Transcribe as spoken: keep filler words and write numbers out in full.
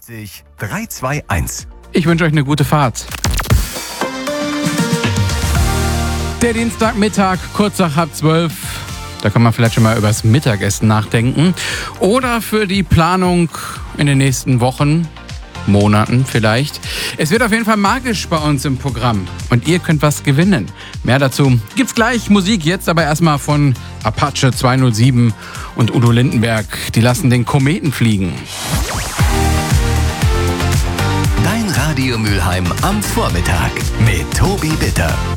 fünfzig drei zwei eins. Ich wünsche euch eine gute Fahrt. Der Dienstagmittag, kurz nach halb zwölf. Da kann man vielleicht schon mal übers Mittagessen nachdenken. Oder für die Planung in den nächsten Wochen, Monaten vielleicht. Es wird auf jeden Fall magisch bei uns im Programm. Und ihr könnt was gewinnen. Mehr dazu gibt's gleich. Musik jetzt aber erstmal von Apache zweihundertsieben und Udo Lindenberg. Die lassen den Kometen fliegen. Dein Radio Mülheim am Vormittag mit Tobi Bitter.